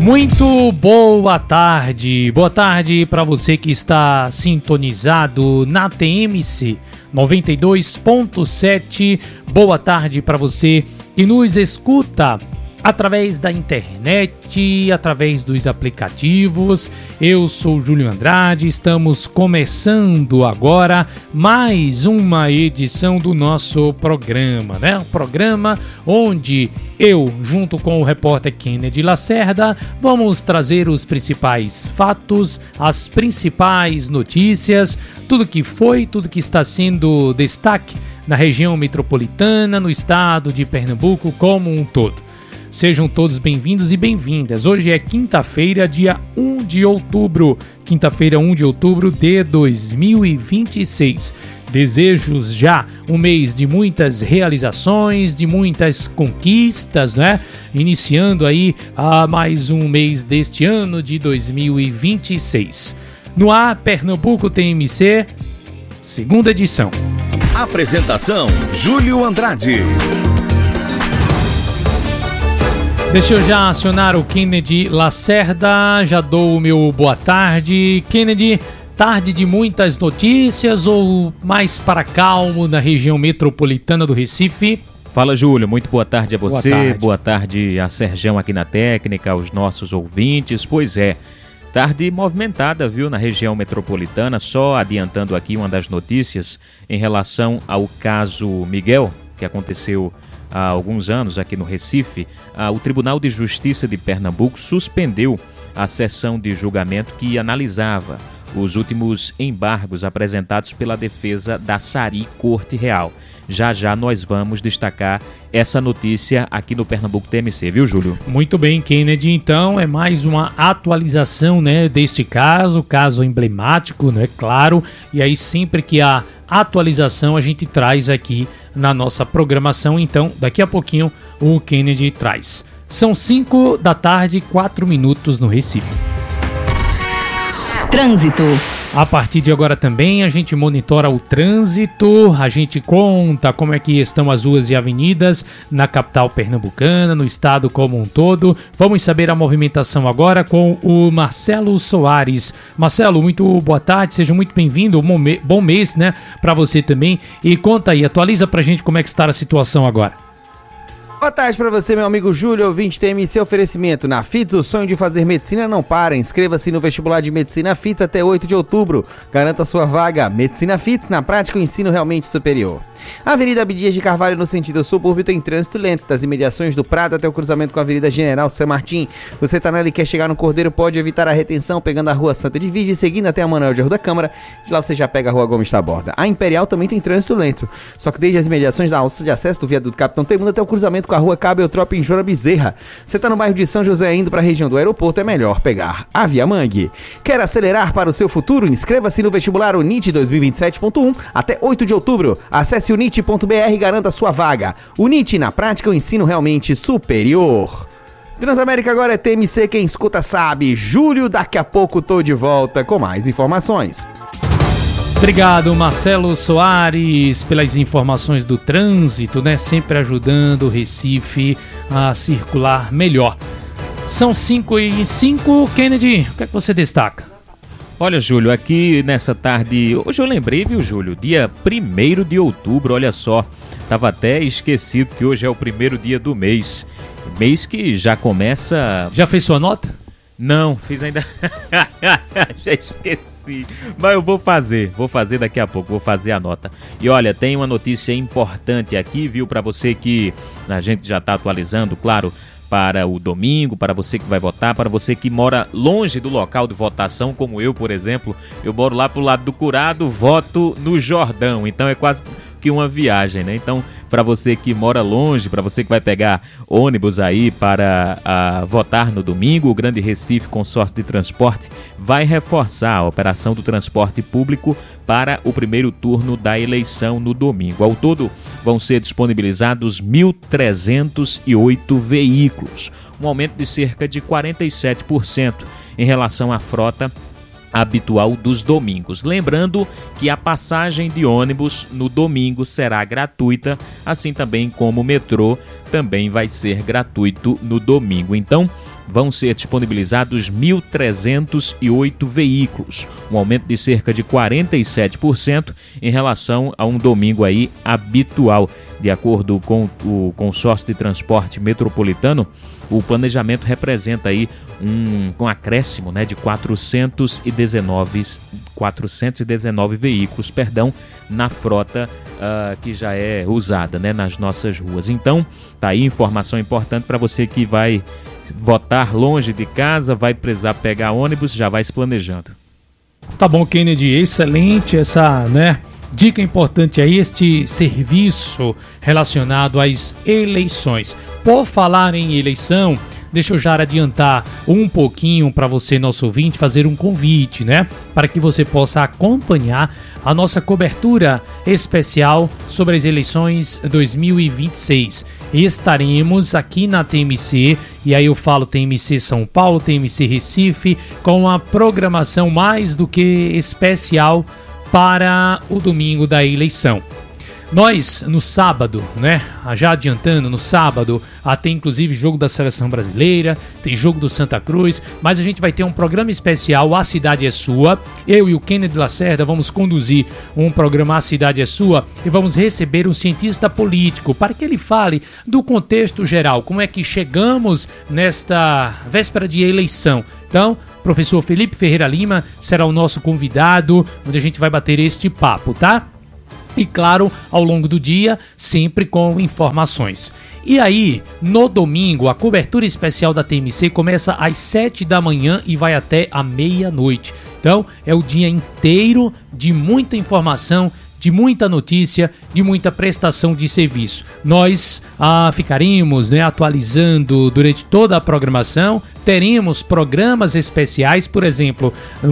Muito boa tarde para você que está sintonizado na TMC 92.7, boa tarde para você que nos escuta através da internet, através dos aplicativos. Eu sou Júlio Andrade, estamos começando agora mais uma edição do nosso programa, né? Um programa onde eu, junto com o repórter Kennedy Lacerda, vamos trazer os principais fatos, as principais notícias, tudo que foi, tudo que está sendo destaque na região metropolitana, no estado de Pernambuco como um todo. Sejam todos bem-vindos e bem-vindas. Hoje é quinta-feira, dia 1 de outubro. Quinta-feira, 1 de outubro de 2026. Desejos já um mês de muitas realizações, de muitas conquistas, né? Iniciando aí mais um mês deste ano de 2026. No ar, Pernambuco TMC, segunda edição. Apresentação, Júlio Andrade. Deixa eu já acionar o Kennedy Lacerda, já dou o meu boa tarde. Kennedy, tarde de muitas notícias ou mais para calmo na região metropolitana do Recife? Fala, Júlio, muito boa tarde a você, boa tarde a Serjão aqui na técnica, aos nossos ouvintes. Pois é, tarde movimentada, viu, na região metropolitana. Só adiantando aqui uma das notícias em relação ao caso Miguel, que aconteceu há alguns anos aqui no Recife. O Tribunal de Justiça de Pernambuco suspendeu a sessão de julgamento que analisava os últimos embargos apresentados pela defesa da Sari Corte Real. Já já nós vamos destacar essa notícia aqui no Pernambuco TMC, viu, Júlio? Muito bem, Kennedy. Então é mais uma atualização, né, deste caso emblemático, né, claro. E aí sempre que há atualização a gente traz aqui na nossa programação. Então daqui a pouquinho o Kennedy traz. São 5 da tarde, 4 minutos no Recife. Trânsito. A partir de agora também a gente monitora o trânsito, a gente conta como é que estão as ruas e avenidas na capital pernambucana, no estado como um todo. Vamos saber a movimentação agora com o Marcelo Soares. Marcelo, muito boa tarde, seja muito bem-vindo, bom mês, né, para você também. E conta aí, atualiza pra gente como é que está a situação agora. Boa tarde para você, meu amigo Júlio, ouvinte TMC. Oferecimento na FITS, o sonho de fazer medicina não para. Inscreva-se no vestibular de Medicina FITS até 8 de outubro. Garanta sua vaga. Medicina FITS, na prática, o ensino realmente superior. A Avenida Abdias de Carvalho, no sentido subúrbio, tem trânsito lento das imediações do Prado até o cruzamento com a Avenida General San Martim. Você tá nela e quer chegar no Cordeiro, pode evitar a retenção pegando a Rua Santa de Vide, seguindo até a Manuel de Rua da Câmara. De lá você já pega a Rua Gomes Taborda. A Imperial também tem trânsito lento, só que desde as imediações da alça de acesso do viaduto Capitão Teimundo até o cruzamento com a Rua Cabo Eutrópio em Joana Bezerra. Você tá no bairro de São José indo para a região do aeroporto, é melhor pegar a Via Mangue. Quer acelerar para o seu futuro? Inscreva-se no vestibular UNIT 2027.1 até 8 de outubro. Acesse unit.br e garanta sua vaga. UNIT, na prática, o ensino realmente superior. Transamérica agora é TMC, quem escuta sabe. Júlio, daqui a pouco tô de volta com mais informações. Obrigado, Marcelo Soares, pelas informações do trânsito, né? Sempre ajudando o Recife a circular melhor. São 5h05, Kennedy, o que é que você destaca? Olha, Júlio, aqui nessa tarde, hoje eu lembrei, viu, Júlio, dia 1º de outubro, olha só, tava até esquecido que hoje é o primeiro dia do mês, mês que já começa... Já fez sua nota? Não, fiz ainda... Já esqueci, mas eu vou fazer daqui a pouco, vou fazer a nota. E olha, tem uma notícia importante aqui, viu, para você que a gente já tá atualizando, claro, para o domingo, para você que vai votar, para você que mora longe do local de votação, como eu, por exemplo. Eu moro lá pro lado do Curado, voto no Jordão, então é quase que uma viagem, né? Então, para você que mora longe, para você que vai pegar ônibus aí para votar no domingo, o Grande Recife Consórcio de Transporte vai reforçar a operação do transporte público para o primeiro turno da eleição no domingo. Ao todo, vão ser disponibilizados 1.308 veículos, um aumento de cerca de 47% em relação à frota habitual dos domingos. Lembrando que a passagem de ônibus no domingo será gratuita, assim também como o metrô também vai ser gratuito no domingo. Então, vão ser disponibilizados 1.308 veículos, um aumento de cerca de 47% em relação a um domingo aí habitual. De acordo com o consórcio de transporte metropolitano, o planejamento representa aí um acréscimo, né, de 419 veículos, na frota que já é usada, né, nas nossas ruas. Então, tá aí informação importante para você que vai votar longe de casa, vai precisar pegar ônibus, já vai se planejando. Tá bom, Kennedy, excelente essa, né, dica importante aí, este serviço relacionado às eleições. Por falar em eleição, deixa eu já adiantar um pouquinho para você, nosso ouvinte, fazer um convite, né? Para que você possa acompanhar a nossa cobertura especial sobre as eleições 2026. Estaremos aqui na TMC, e aí eu falo TMC São Paulo, TMC Recife, com a programação mais do que especial para o domingo da eleição. Nós, no sábado, né, já adiantando, no sábado, tem inclusive jogo da Seleção Brasileira, tem jogo do Santa Cruz, mas a gente vai ter um programa especial, A Cidade é Sua. Eu e o Kennedy Lacerda vamos conduzir um programa A Cidade é Sua e vamos receber um cientista político para que ele fale do contexto geral, como é que chegamos nesta véspera de eleição. Então, professor Felipe Ferreira Lima será o nosso convidado, onde a gente vai bater este papo, tá? E claro, ao longo do dia, sempre com informações. E aí, no domingo, a cobertura especial da TMC começa às 7 da manhã e vai até a meia-noite. Então, é o dia inteiro de muita informação, de muita notícia, de muita prestação de serviço. Nós ficaremos, né, atualizando durante toda a programação. Teremos programas especiais, por exemplo,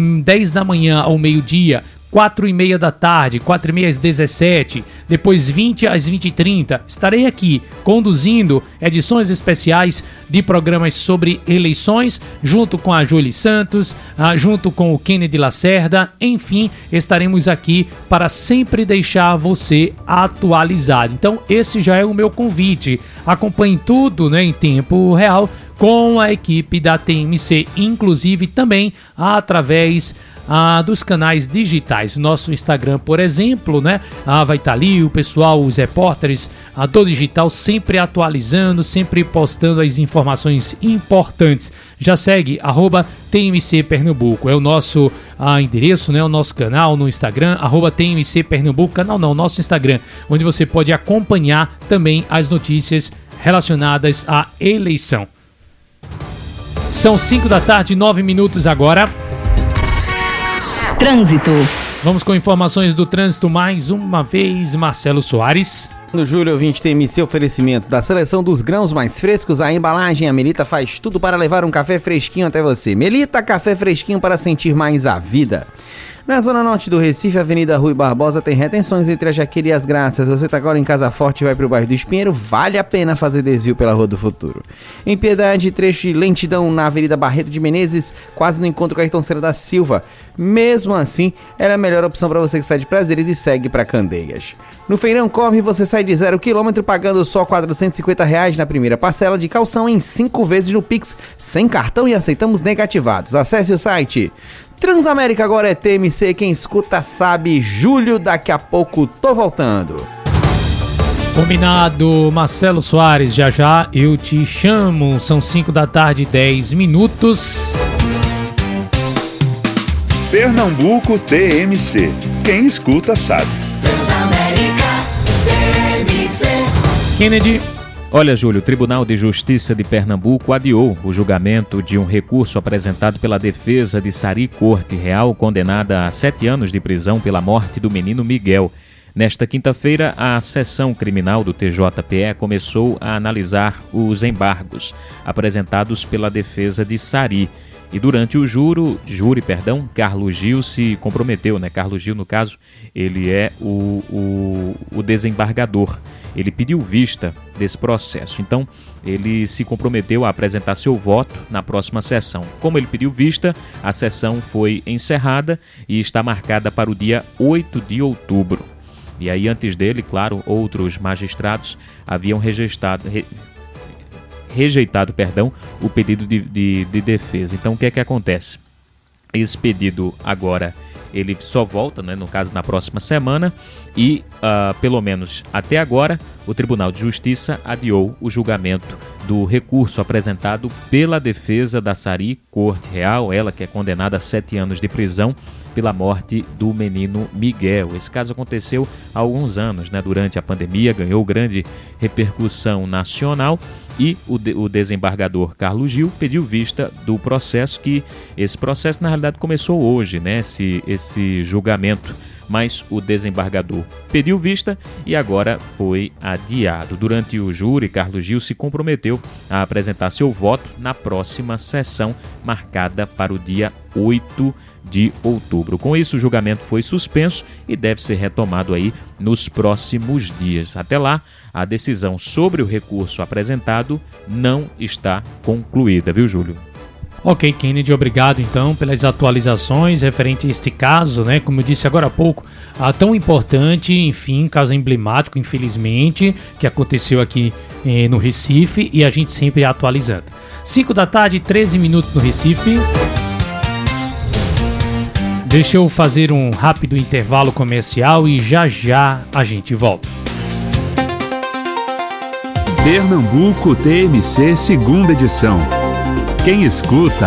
10 da manhã ao meio-dia, 4h30 da tarde, 4h30 às 17h, depois 20 às 20h30. Estarei aqui conduzindo edições especiais de programas sobre eleições, junto com a Júlia Santos, junto com o Kennedy Lacerda. Enfim, estaremos aqui para sempre deixar você atualizado. Então, esse já é o meu convite. Acompanhe tudo, né, em tempo real com a equipe da TMC, inclusive também através dos canais digitais. Nosso Instagram, por exemplo, né, vai estar ali o pessoal, os repórteres do digital, sempre atualizando, sempre postando as informações importantes. Já segue @TMC Pernambuco, é o nosso endereço, né, o nosso canal no Instagram, @TMC Pernambuco, canal não, nosso Instagram, onde você pode acompanhar também as notícias relacionadas à eleição. São 5 da tarde, 9 minutos agora. Trânsito. Vamos com informações do trânsito mais uma vez, Marcelo Soares. No Júlio ouvinte TMC, oferecimento da seleção dos grãos mais frescos, a embalagem, a Melita faz tudo para levar um café fresquinho até você. Melita, café fresquinho para sentir mais a vida. Na zona norte do Recife, Avenida Rui Barbosa tem retenções entre a Jaqueira e as Graças. Você está agora em Casa Forte e vai para o bairro do Espinheiro, vale a pena fazer desvio pela Rua do Futuro. Em Piedade, trecho de lentidão na Avenida Barreto de Menezes, quase no encontro com a Ayrton Senna da Silva. Mesmo assim, ela é a melhor opção para você que sai de Prazeres e segue para Candeias. No Feirão Corre, você sai de 0 km pagando só R$ 450 na primeira parcela de calção em 5 vezes no Pix, sem cartão e aceitamos negativados. Acesse o site. Transamérica agora é TMC, quem escuta sabe. Júlio, daqui a pouco tô voltando. Combinado, Marcelo Soares, já já eu te chamo. São 5 da tarde, 10 minutos. Pernambuco TMC, quem escuta sabe. Transamérica TMC. Kennedy. Olha, Júlio, o Tribunal de Justiça de Pernambuco adiou o julgamento de um recurso apresentado pela defesa de Sari Corte Real, condenada a 7 anos de prisão pela morte do menino Miguel. Nesta quinta-feira, a seção criminal do TJPE começou a analisar os embargos apresentados pela defesa de Sari. E durante o júri, Carlos Gil se comprometeu, né? Carlos Gil, no caso, ele é o desembargador. Ele pediu vista desse processo. Então, ele se comprometeu a apresentar seu voto na próxima sessão. Como ele pediu vista, a sessão foi encerrada e está marcada para o dia 8 de outubro. E aí, antes dele, claro, outros magistrados haviam rejeitado, o pedido de defesa. Então o que é que acontece? Esse pedido agora ele só volta, né, no caso na próxima semana, e pelo menos até agora o Tribunal de Justiça adiou o julgamento do recurso apresentado pela defesa da Sari Corte Real, ela que é condenada a 7 anos de prisão pela morte do menino Miguel. Esse caso aconteceu há alguns anos, né, durante a pandemia, ganhou grande repercussão nacional. E o desembargador Carlos Gil pediu vista do processo, que esse processo na realidade começou hoje, né? Esse julgamento, mas o desembargador pediu vista e agora foi adiado. Durante o júri, Carlos Gil se comprometeu a apresentar seu voto na próxima sessão, marcada para o dia 8 de outubro. Com isso, o julgamento foi suspenso e deve ser retomado aí nos próximos dias. Até lá, a decisão sobre o recurso apresentado não está concluída, viu, Júlio? Ok, Kennedy, obrigado então pelas atualizações referente a este caso, né? Como eu disse agora há pouco, tão importante, enfim, caso emblemático, infelizmente, que aconteceu aqui no Recife, e a gente sempre atualizando. 5 da tarde, 13 minutos no Recife. Deixa eu fazer um rápido intervalo comercial e já a gente volta. Pernambuco TMC, segunda edição. Quem escuta